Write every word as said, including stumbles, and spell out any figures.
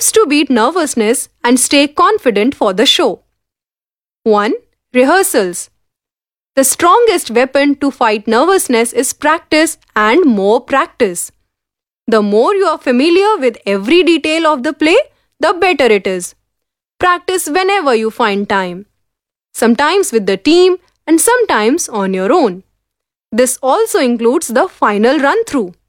Tips to beat nervousness and stay confident for the show. one. Rehearsals. The strongest weapon to fight nervousness is practice and more practice. The more you are familiar with every detail of the play, the better it is. Practice whenever you find time. Sometimes with the team and sometimes on your own. This also includes the final run-through.